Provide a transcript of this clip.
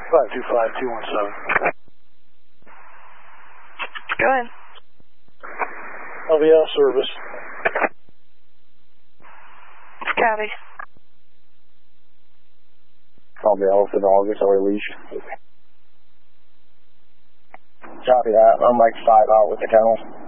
525-217. Go ahead. LVL service. Copy. LVL for August or leash. Copy that. I'm like 5 out with the kennel.